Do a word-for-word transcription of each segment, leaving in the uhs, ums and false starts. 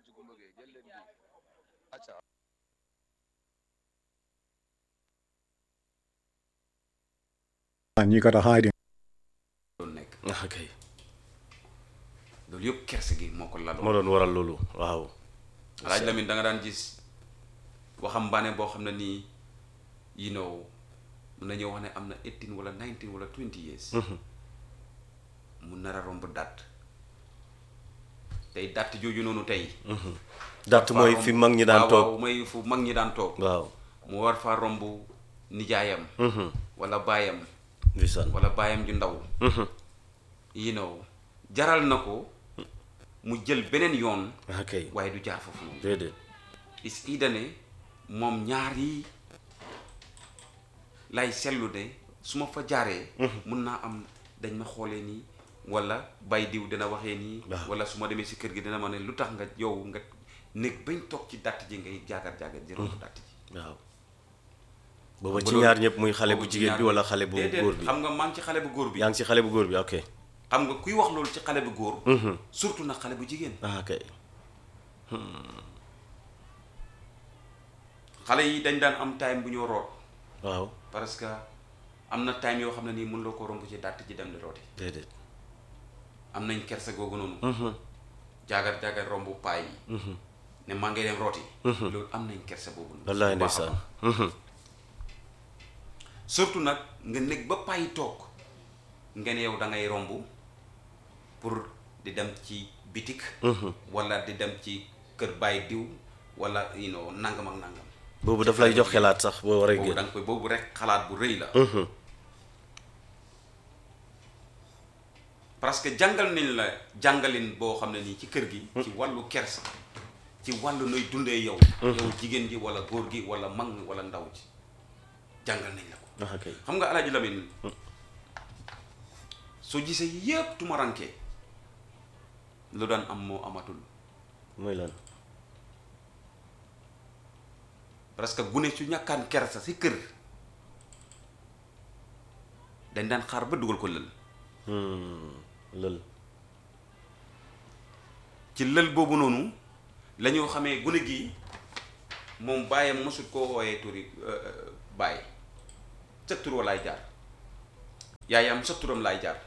And you got to hide in. doon nekk ok loolu yëpp kerse gi moo ko laloon. moo doon waral loolu waaw. Alaaji Lamin da nga daan gis waxambaane boo xam ne nii you know mun nañoo wax ne am na eighteen wala nineteen wala twenty years. mu nar a romb dàtt tey dàtt jooju noonu tey. dàtt mooy fi mag ñi daan toog waaw mooy fu mag ñi daan toog. waaw mu war faa romb nijaayam. wala baayam. ndeysaan wala baayam ju ndaw. you know jaral na ko mu jël beneen yoon. ok waaye du jaar foofu noonu. déedéet is ida ne moom ñaar yi lay sellu de su ma fa jaaree. mun naa am dañ ma xoolee nii wala bay diw dina waxee nii. waaw wala su ma demee si kër gi dina ma ne lu tax nga yow nga nekk bañ toog ci dàtt ji ngay jaagar jaagar ji romb dàtt ji. waaw booba ci ñaar ñëpp muy xale bu jigéen bi wala xale bu góor bi. xam nga maa ngi ci xale bu góor bi. yaa ngi ci xale bu góor bi ok. xam nga kuy wax loolu ci xale bu góor. surtout nag xale bu jigéen. ah ok. xale yi dañ daan am time bu ñoo root. waaw parce que am na time yoo xam ne nii mën loo ko romb ci dàtt ji dem di rooti. déedéet. am nañ kersa googu noonu. jaagar jaagar romb paa yi. ne maa ngi dem rooti. loolu am nañ kersa boobu noonu. wallaahi bu baax a ndeysaan. baax. surtout nag nga nekk ba paa yi toog nga ne yow da ngay romb pour di dem ci bitik. wala di dem ci kër baay diw wala you know nangam ak nangam. boobu daf lay jox xalaat sax boo war a boobu génn. da nga koy boobu rek xalaat bu rëy la. parce que jàngal nañ la jàngalin boo xam ne nii ci kër gi. ci wàllu kersa ci wàllu nooy dundee yow. yow jigéen gi wala góor gi wala mag mi wala ndaw ji jàngal nañ la ko. ah ok xam nga Alaaji Lamin soo gisee yépp tumaranke lu daan am moo amatul. mooy lan. parce que gune su ñàkkaan kersa si kër dañ daan xaar ba dugal ko lël. lël. ci lël boobu noonu la ñoo xamee gune gi moom bàyyam mosut koo wooyee turi bàyyi sa tur wa laay jaar yaayam sa turam laay jaar.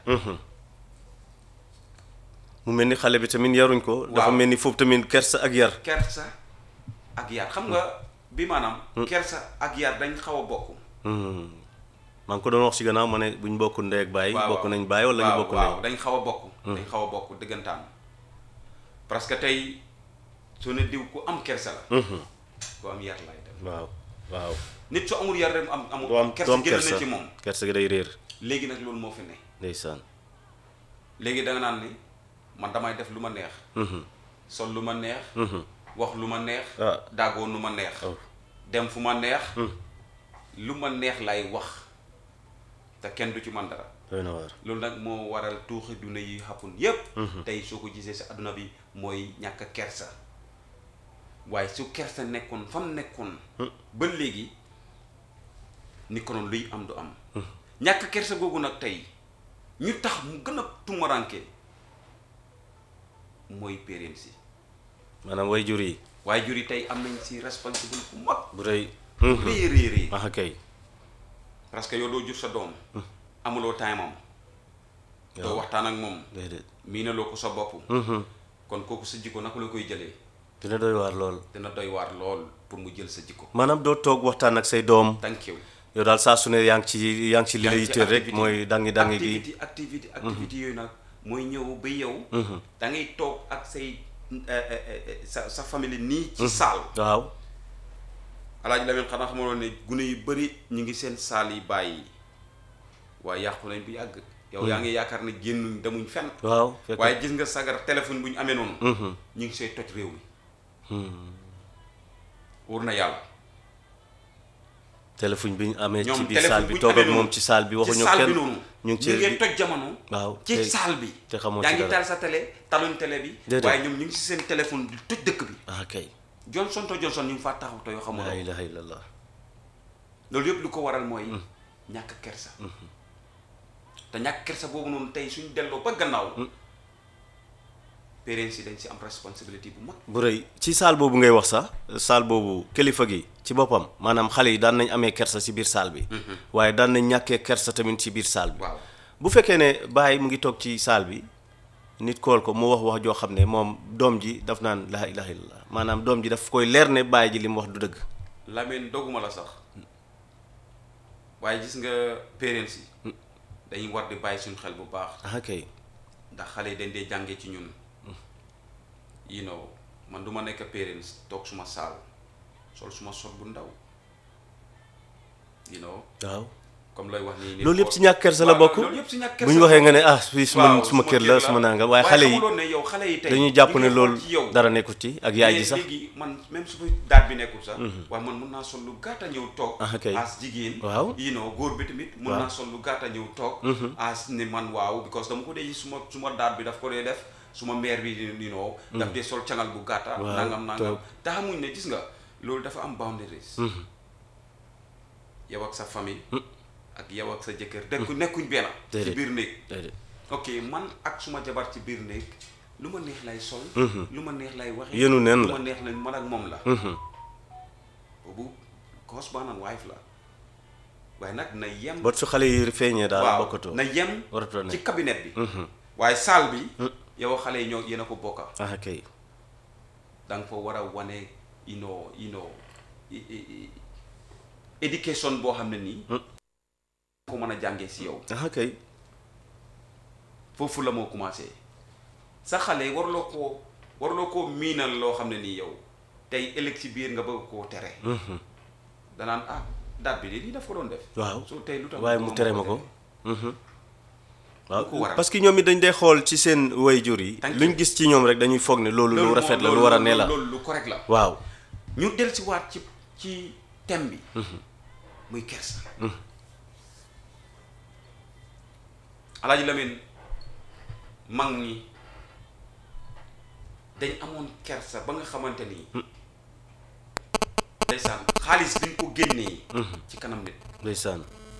mu mel ni xale bi tamit yaruñ ko. dafa mel ni foofu tamit kersa ak yar. kersa ak yar xam nga bi maanaam. kersa ak yar dañ xaw a bokk. maa ngi ko doon wax ci gannaaw ma ne buñ bokk ndey ak baay. waaw bokk nañ baay wala ñu bokk ndey. waaw dañ xaw a bokk. dañ xaw a bokk dëggantaan. parce que tey soo ne diw ku am kersa la. ku am yar lay def. waaw waaw. nit su amul yar rek am amul. doo am doo am kersa génn kersa na ci moom. kersa gi day réer. léegi nag loolu moo fi ne. ndeysaan. léegi da nga naan ni man damay def lu ma neex. sol lu ma neex. wax lu ma neex. ah daagoo lu ma neex. dem fu ma neex. lu ma neex lay wax te kenn du ci man dara. doy na waar. loolu nag moo waral tuuxi duna yi xappun yépp tey soo ko gisee si adduna bi mooy ñàkk kersa waaye su kersa nekkoon fa mu nekkoon ba léegi ni ko noonu luy am du am ñàkk kersa googu nag tey ñu tax mu gën a tumaranke mooy péréen si maanaam way jur yi. waaye jur yi tey am nañ si responsable bu mag bu rëy. rëy rëy rëy ah kay. parce que yow doo jur sa doom amuloo time am doo waxtaan ak moom déedéet. miinaloo ko sa bopp kon kooku sa jikko naka la koy jëlee dina doy waar lool. dina doy waar lool pour mu jël sa jikko. maanaam doo toog waxtaan ak say doom. thank you. yow daal saa su ne yaa ngi ci yaa ngi ci li la yitteel rek mooy dangi dangi gi. activité activité activité yooyu nag mooy ñëw ba yow. da ngay toog ak say sa sa famille nii. ci saal. waaw. Alaaji Lamin xanaa xamaloon ne gune yu bëri ñu ngi seen saal yi bàyyi waaye yàqu nañ bu yàgg. yow yaa ngi yaakaar ne génnuñ demuñ fenn. waaw waaye gis nga sagar téléphone bu ñu amee noonu. ñu ngi see toj réew mi. wóor na yàlla. téléphone bi ñu amee. ñoom ci biir saal bi téléphone toog ak bu ñu moom ci saal bi waxuñu ci saal kenn bi noonu. ñu ngi ci ñu ngi toj jamono. waaw ci saal bi. te xamoo yaa ci ngi dara taal sa télé taluñ télé bi. déedéet waaye ñoom ñu ngi si seen téléphone di toj dëkk bi. ah kay. Johnson to Johnson ñu ngi faa taxaw te yoo xamoo. la ilaha illallah. loolu yëpp lu ko waral mooy. ñàkk kersa. te ñàkk kersa boobu noonu tey suñ delloo ba gannaaw. parents yi dañ si am responsabilité bu mag. bu rëy ci saal boobu ngay wax sax saal boobu kilifa gi ci boppam maanaam xale yi daan nañ amee kersa ci biir saal bi. waaye daan nañ ñàkkee kersa tamit ci biir saal bi. waaw bu fekkee ne baay mu ngi toog ci saal bi nit kool ko mu wax wax joo xam ne moom doom ji daf naan laa ilaaha illallah maanaam doom ji daf koy leer ne baay ji li mu wax du dëgg. Lamine doguma la sax waaye gis nga parents yi dañuy war di bàyyi suñu xel bu baax. ah kay. ndax xale yi dañ dee jàngee ci ñun. you know man du ma nekk parents toog suma saal sol suma sot bu ndaw you know waaw. comme lay wax nii. loolu yëpp ci ñàkk kersa la bokk. loolu yëpp ci ñàkk kersa bu ñu waxee nga ne ah fii suma suma kër la suma nangam waaye xale yi ne yow xale yi tey dañuy jàpp ne loolu dara nekkul ci ak yaay ji sax. léegi man même su fa daat bi nekkul sax. waaye man mun naa sol lu gàtta ñëw toog. ah kay as jigéen. waaw you know góor bi tamit. mun naa sol lu gàtta ñëw toog. as ne man waaw because dama ko dee suma suma daat bi daf ko dee def suma mère bi you know. daf dee sol cangal bu gàtta. nangam nangam te xamuñ ne gis nga loolu dafa am boundaries. yow ak sa famille. ak yow ak sa jëkkër dëkk nekkuñ benn ci biir néeg ok man ak suma jabar ci biir néeg lu ma neex lay sol lu ma neex lay waxe yéenu neen la lu ma neex lay man ak moom la boobu husband and wife la waaye nag na yem bot su xale yi feeñee daal bokkatoo na yem ci cabinet bi waaye salle bi yow xale yi ñoo yéen a ko bokka ah kay da nga fa war a wane you know you know éducation boo xam ne nii ko mën a jàngee si yow. ah kay. foofu la moo commencé sa xale warloo koo warloo koo miinal loo xam ne nii yow tey ëllëg si biir nga bëgg koo tere. danaan ah daat bi de lii daf ko doon def. waaw soo tey lu tax waaye mu tere ma ko. ko waaw parce que ñoom it dañ dee xool ci seen waajur yi. luñ gis ci ñoom rek dañuy foog ne loolu lu rafet la lu war a ne la loolu lu correct la. waaw ñu dellusiwaat ci ci thème bi. muy kersa. Alaaji Lamine mag ñi dañ amoon kersa ba nga xamante ni ndeysaan xaalis bi ñu ko génnee ci kanam nit ndeysaan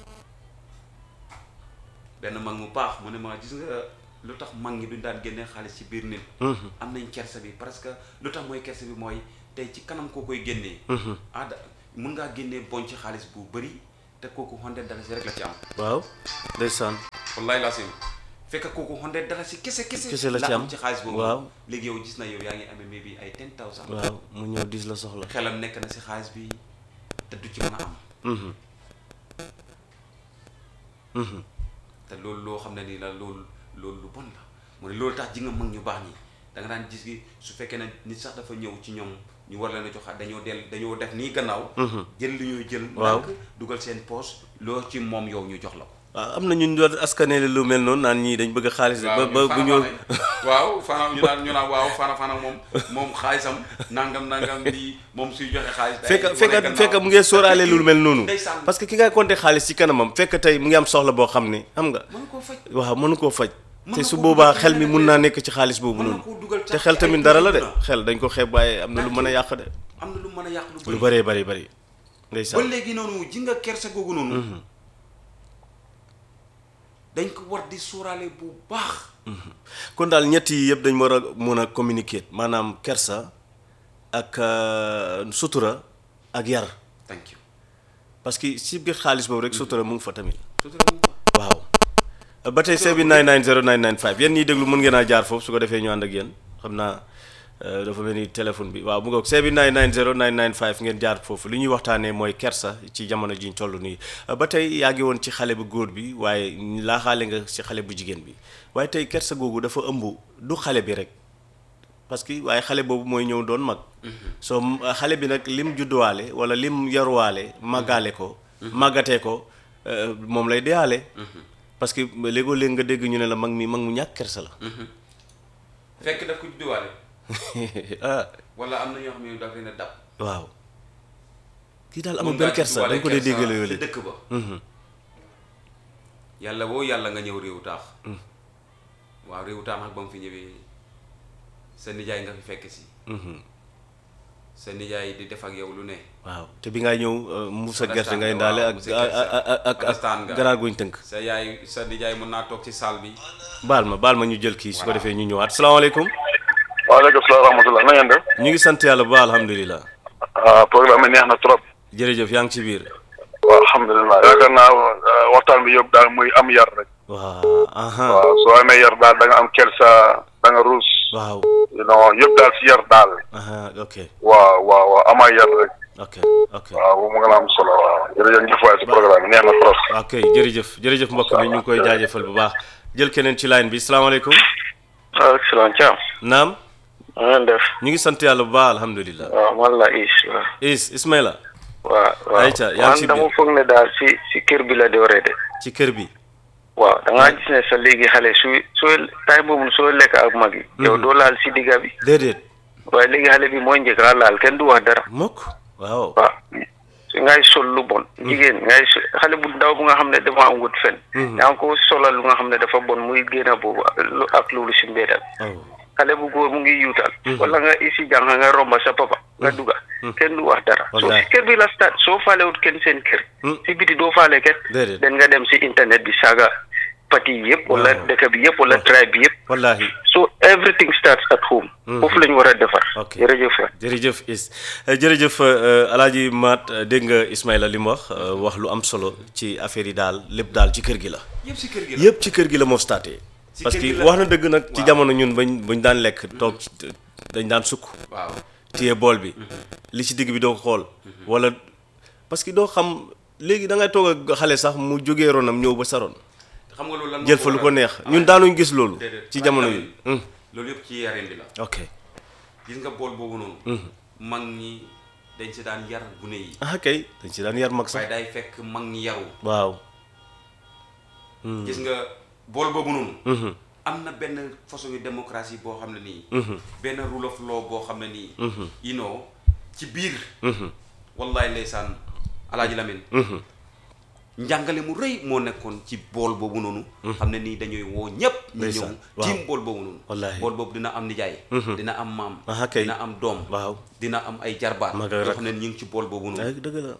benn mag mu baax mu ne ma gis nga lu tax mag ñi duñ daan génnee xaalis ci biir nit am nañ kersa bi parce que lu tax mooy kersa bi mooy tey ci kanam koo koy génnee ah da mun ngaa génnee bon ci xaalis bu bëri te kooku hundred dalasi rek la ci am waaw ndeysaan wallaay laa sim fekk kooku hundred dalasi kese kese kese la ci am ci xaalis boobu waaw léegi yow gis na yow yaa ngi amee maybe ay ten thousand waaw mu ñëw dis la soxla xelam nekk na si xaalis bi te du ci mën a am te loolu loo xam ne nii la loolu loolu lu bon la mu ne loolu tax ji nga mag ñu baax ñi da nga daan gis gi su fekkee ne nit sax dafa ñëw ci ñoom ñu war leen a jox dañoo del dañoo def nii gannaaw jël li ñuy jël waaw dugal seen poche loo ci moom yow ñu jox la ko waaw am na ñu doon askanele lu mel noonu naan ñii dañ bëgg a xaalis ba ba bu ñëw waaw fana ñu naan ñu naan waaw fana fana moom moom xaalisam nangam nangam di moom suy joxe xaalis fekk fekk fekk mu ngi sóoraale lu mel noonu parce que ki ngay compter xaalis ci kanamam fekk tey mu ngi am soxla boo xam ne xam nga mënu koo faj waaw mënu koo faj te su boobaa xel mi mun naa nekk ci xaalis boobu noonu te xel tamit dara la de xel dañ ko xeeb waaye am na lu mën a yàq de am na lu mën a yàq lu lu bëree bëri bëri ndeysaan ba léegi noonu ji nga kersa googu noonu dañ ko war di sóoraale bu baax kon daal ñett yi yëpp dañ war a mën a communiquer maanaam kersa ak sutura ak yar thank you parce que si biir xaalis boobu rek sutura mu ngi fa tamit sutura mu ngi fa waaw ba tey seven nine nine zero nine nine five yéen ñiy déglu mën ngeen a jaar foofu su ko defee ñu ànd ak yéen xam naa dafa mel ni téléphone bi waaw mu ngoog seven nine nine zero nine nine five ngeen jaar foofu li ñuy waxtaanee mooy kersa ci jamono ji ñu toll nii ba tey yaa ngi woon ci xale bu góor bi waaye laaxaale nga ci xale bu jigéen bi waaye tey kersa googu dafa ëmb du xale bi rek parce que waaye xale boobu mooy ñëw doon mag soo xale bi nag lim judduwaale wala lim yaruwaale màggaale ko màggatee ko moom lay deyaale parce que léegoo léegi nga dégg ñu ne la mag mi mag mu ñàkk kersa la fekk daf ko judduwaale ah wala am na ñoo xam ne daf leen a dab waaw kii daal amul benn kersa dañ ko dee déggale yooyu dëkk ba yàlla boo yàlla nga ñëw réewu taax waaw réewu taax nag ba mu fi ñëwee sa nijaay nga fi fekk si sa nijaay di def ak yow lu ne waaw te bi ngay ñëw mu sa gerte ngay ndaale ak ak ak ganaar guñ tënk sa yaay sa nijaay mën naa toog ci salle bi baal ma baal ma ñu jël kii su ko defee ñu ñëwaat salaamaaleykum waaleykum salaam wa rahmatulah na ngeen def. ñu ngi sant yàlla bu baax alhamdulilah. ah programme bi neex na trop. jërëjëf yaa ngi ci biir. waaw alhamdulilah yaakaar naa waxtaan bi yëpp daal muy am yar rek. waaw. aha waaw soo amee yar daal da nga am kersa da nga ruus. waaw. non yëpp daal si yar daal. aha ok. waaw waaw waaw amaa yar rek. ok ok. waaw mu nga la am solo waaw jërëjëf waay si programme bi neex na trop. ok jërëjëf jërëjëf mbokk mi ñu ngi koy jaajëfal bu baax jël keneen ci line bi salaamaaleykum. waaleykum salaam Thiam. naam. na ngeen def. ñu ngi sant yàlla bu baax alhamdulilah. waaw man la Is. waaw Is Ismaila. waaw waaw ayca yaa ngi ci man biir dama foog ne daal si si kër bi la dooree de. ci kër bi. waaw da ngaa gis ne sa léegi xale su soo time boobu soo lekk ak mag yi. yow doo laal si digga bi. déedéet. waaye léegi xale bi mooy njëkk a laal kenn du wax dara. mukk waaw. waaw su ngay sol lu bon. jigéen ngay xale bu ndaw bu nga xam ne dafa am wut fen. yaa ngi ko solal lu nga xam ne dafa bon muy génn boobu ak loolu si mbéyal. xale bu góor mu ngi yuutal. wala nga isi jàng nga romba sa papa. nga duga kenn du wax dara. soo si kër bi la start soo faalewut kenn seen kër. si biti doo faale kenn. déedéet den nga dem si internet bi saaga pati yëpp. wala dëkk bi yëpp wala tribe bi yëpp. wallaahi. so everything starts at home. foofu la ñu war a defar. ok jërëjëf waay. jërëjëf Is jërëjëf Alaaji Maat dégg nga Ismaila li mu wax wax lu am solo ci affaire yi daal lépp daal ci kër gi la. yëpp si kër gi la yëpp ci kër gi la moo starté. parce que wax na dëgg nag ci jamono ñun bañ bañ daan lekk toog dañ daan sukk. waaw téye bool bi. li ci digg bi doo ko xool. wala parce que doo xam léegi da ngay toog ak xale sax mu jógee ronam ñëw ba sa ron. xam nga loolu lan jël fa lu ko neex ñun daanuñ gis loolu. ci jamono yi. loolu yëpp ci yareen bi la. ok gis nga bool boobu noonu. mag ñi dañ si daan yar gune yi. ah kay dañ si daan yar mag sax. waaye day fekk mag ñi yaru. waaw. gis nga bool boobu noonu. am na benn façon yu démocratie boo xam ne nii. benn rule of law boo xam ne nii. you know ci biir. wallaay ndeysaan Alaaji Lamin. njàngale mu rëy moo nekkoon ci bool boobu noonu. xam ne nii dañuy woo ñëpp. ñu ñëw tiim bool boobu noonu. wallaahi bool boobu dina am nijaay. dina am maam. ah kay dina am doom. waaw dina am ay jarbaat. mag yoo ak xam ne ñu ngi ci bool boobu noonu. dëgg la.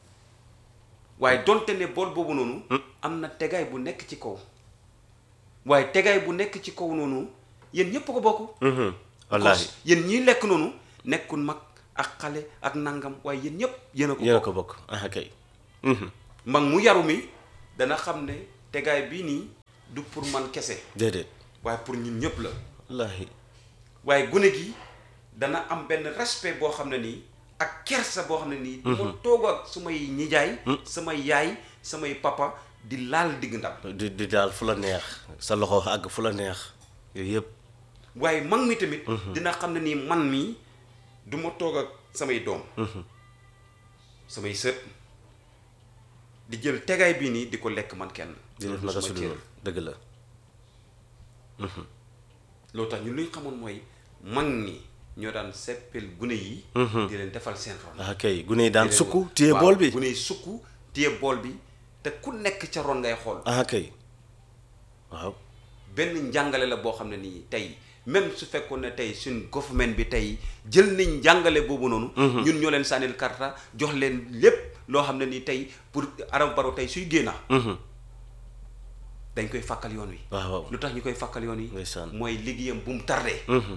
waaye donte ne bool boobu noonu. am na tegaay bu nekk ci kaw. waaye tegaay bu nekk ci kaw noonu yéen ñëpp ko bokk. wallaahi yéen ñiy lekk noonu nekkul mag ak xale ak nangam waaye yéen ñëpp yéen a ko bokk yéen a ko bokk ah kay. mag mu yaru mi dana xam ne tegaay bii nii du pour man kese. déedéet. waaye pour ñun ñëpp la. wallaahi. waaye gune gi dana am benn respect boo xam ne nii ak kersa boo xam ne nii. du ma toog ak sumay nijaay. samay yaay samay papa di laal digg ndam. di di daal fu la neex sa loxo àgg fu la neex yooyu yëpp. waaye mag mi tamit. dina xam ne nii man mii du ma toog ak samay doom. samay sët di jël tegaay bii nii di ko lekk man kenn. di def naka su dul dëgg la. loolu tax ñun lu ñu xamoon mooy mag ñi ñoo daan seppel gune yi. di leen defal seen ron. ah kay gune yi daan sukk téye bool bi. gune yi sukk téye bool bi te ku nekk ca ron ngay xool. ah kay waaw. benn njàngale la boo xam ne nii tey même su fekkoon ne tey suñ government bi tey jël nañ njàngale boobu noonu. ñun ñoo leen sànnil karta jox leen lépp loo xam ne nii tey pour Adama Barrow tey suy génna dañ koy fàkkal yoon wi. waaw lu tax ñu koy fàkkal yoon wi. ndeysaan mooy liggéeyam bu mu tardé.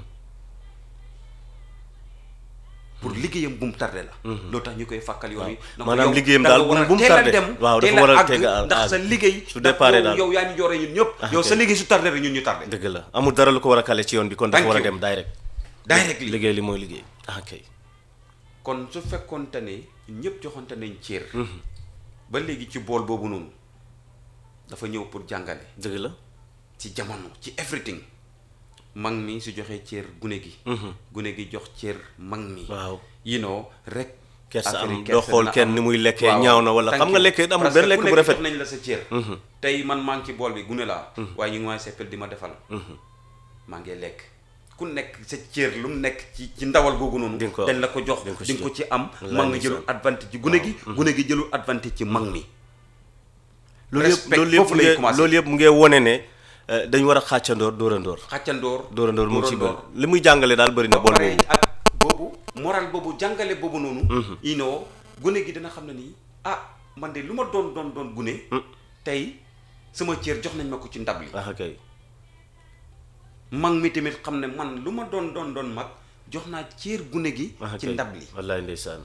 pour liggéeyam bu mu tardé la. loolu tax ñu koy fàkkal yoon wi. maanaam liggéeyam daal bu mu tardé waaw dafa war a teg a ndax sa liggéey. su déparé daal yow yaa ñu joore ñun ñëpp. yow sa liggéey su tardé rek ñun ñu tardé. dëgg la amul dara lu ko war a kale ci yoon bi kon dafa war a dem direct. direct li liggéey li mooy liggéey ah kay. kon su fekkoonte ne ñun ñëpp joxante nañ cër. ba léegi ci bool boobu noonu dafa ñëw pour jàngale. dëgg la ci jamono ci everything. mag mi su joxee cër gune gi. gune gi jox cër mag mi. waaw you know rek. kersa am doo xool kenn ni muy lekkee ñaaw na wala xam nga lekkee amul benn lekk bu rafet. jox nañ la sa cër. tey man maa ngi ci bool bi gune laa. waaye ñu ngi may seppal di ma defal. maa ngi lekk ku nekk sa cër lu mu nekk ci ci ndawal googu noonu. dañ la ko jox di nga ko ci am. mag mi jëlul advantage ci gune gi. gune gi jëlul advantage ci mag mi. loolu yëpp loolu yëpp loolu yëpp mu ngi wone ne dañ war a xàccandoor dóorandoor. xàccandoor dóorandoor mu ngi ci biir li muy jàngale daal bëri na bool boobu. ak boobu moral boobu jàngale boobu noonu. you know gune gi dina xam ne nii ah man de lu ma doon doon doon gune. tey sama cër jox nañ ma ko ci ndab li. ah kay. mag mi tamit xam ne man lu ma doon doon doon mag jox naa cër gune gi ci ndab li wallaay ndeysaan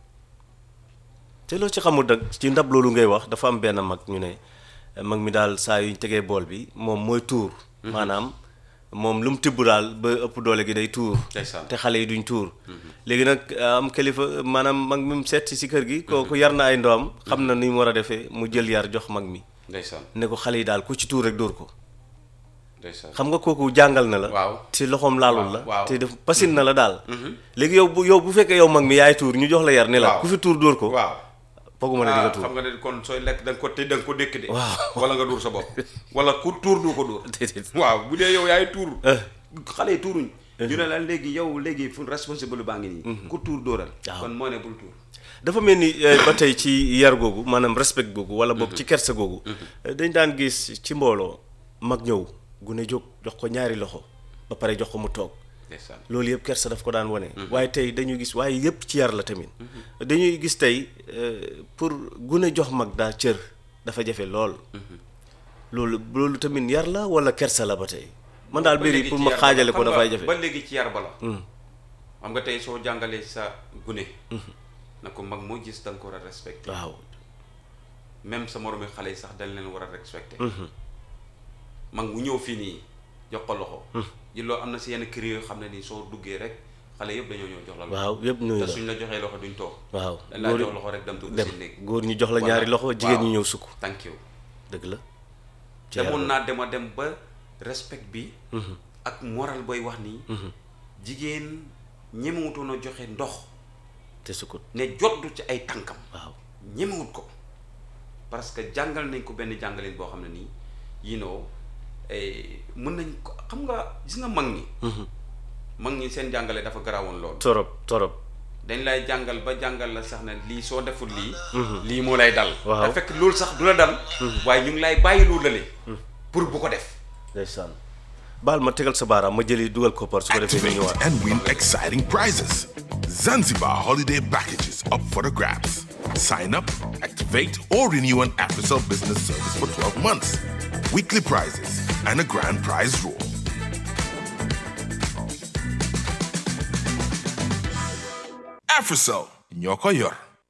te loo ci xamul nag ci ndab loolu ngay wax dafa am benn mag ñu ne mag mi daal saa yuñ tegee bool bi moom mooy tuur maanaam moom lu mu tibb daal ba ëpp doole gi day tuur te xale yi duñ tuur léegi nag am kilifa maanaam mag mi mu seet si kër gi kooku yar na ay ndoom xam na ni mu war a defee mu jël yar jox mag mi ndeysaan ne ko xale yi daal ku ci tuur rek dóor ko ndeysaan xam nga kooku jàngal na la waaw te loxoom laalul la waaw te def pasin na la daal léegi yow bu yow bu fekkee yow mag mi yaay tuur ñu jox la yar ne la ku fi tuur dóor ko waaw fooguma ne di nga tuur xam nga ne kon sooy lekk da nga ko te da nga ko dékk de wala nga dóor sa bopp wala ku tuur du ko dóor waaw bu dee yow yaay tuur xale yi tuuruñ ñu ne la léegi yow léegi fu responsable baa ngi nii ku tuur dóoral kon moo ne bul tuur dafa mel ni ba tey ci yar googu maanaam respect googu wala boog ci kersa googu dañ daan gis ci mbooloo mag ñëw gune jóg jox ko ñaari loxo ba pare jox ko mu toog loolu yëpp kersa daf ko daan wane waaye tey dañuy gis waaye yëpp ci yar la tamit dañuy gis tey pour gune jox mag daa cër dafa jafe lool loolu loolu tamit yar la wala kersa la ba tey man daal mbir yi pour ma xaajale ko dafay jafe ba léegi ci yar ba la xam nga tey soo jàngalee sa gune na ko mag moo gis da nga ko war a respecté waaw même sa moromi xale yi sax dañ leen war a respecté mag mu ñëw fii nii jox ko loxo ji loo am na si yenn kër yoo xam ne nii soo duggee rek xale yëpp dañoo ñëw jox la loxo waaw yëpp nuyu la te suñ la joxee loxo duñ toog waaw dañ laa jox loxo rek dem dugg si néeg góor ñu jox la ñaari loxo jigéen ñi ñëw sukk thank you dëgg la demoon naa dema dem ba respect bi ak moral booy wax nii jigéen ñemewutoon a joxe ndox te sukkut ne joddu ci ay tànkam waaw ñemewut ko parce que jàngal nañ ko benn jàngaleen boo xam ne nii you know mën nañ ko xam nga gis nga mag ñi mag ñi seen jàngale dafa garaawoon lool torop torop dañ lay jàngal ba jàngal la sax ne lii soo deful lii lii moo lay dal waaw te fekk loolu sax du la dal waaye ñu ngi lay bàyyi lu lale pour bu ko def ndeysaan baal ma tegal sa baaraam ma jëli dugal koppar su ko defee ñu ñëwaat and win exciting prizes. Zanzibar holiday packages up for the grabs. Sign up, activate, or renew an Africell business service for twelve months. Weekly prizes and a grand prize draw. Africell, Nyoko Yor.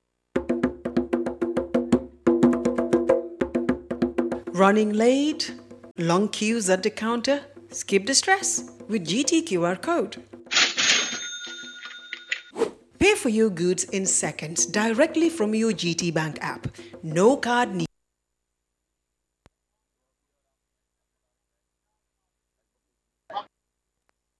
Running late? Long queues at the counter? Skip the stress with G T Q R code. Pay for your goods in seconds directly from your G T Bank app. No card needed.